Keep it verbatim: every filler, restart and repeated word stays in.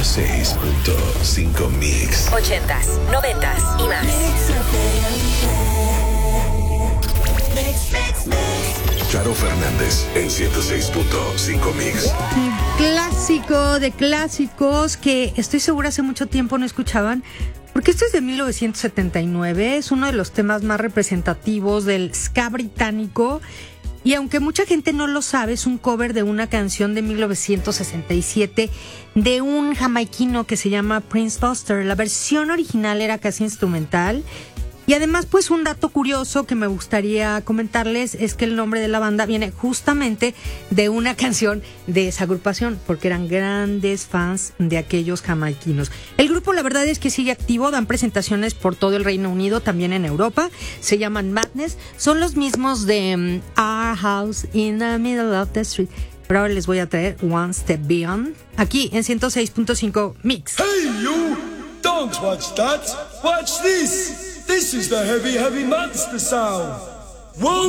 seis punto cinco Mix. Ochentas, noventas y más. Charo Fernández en ciento seis punto cinco Mix. Clásico de clásicos que estoy segura hace mucho tiempo no escuchaban, porque esto es de mil novecientos setenta y nueve, es uno de los temas más representativos del ska británico. Y aunque mucha gente no lo sabe, es un cover de una canción de mil novecientos sesenta y siete de un jamaiquino que se llama Prince Buster. La versión original era casi instrumental. Y además, pues un dato curioso que me gustaría comentarles es que el nombre de la banda viene justamente de una canción de esa agrupación, porque eran grandes fans de aquellos jamaiquinos. El grupo, la verdad es que sigue activo, dan presentaciones por todo el Reino Unido, también en Europa. Se llaman Madness, son los mismos de um, Our House in the Middle of the Street. Pero ahora les voy a traer One Step Beyond, aquí en ciento seis punto cinco Mix. Hey you! Don't watch that! Watch this! This is the heavy, heavy monster sound! Whoa!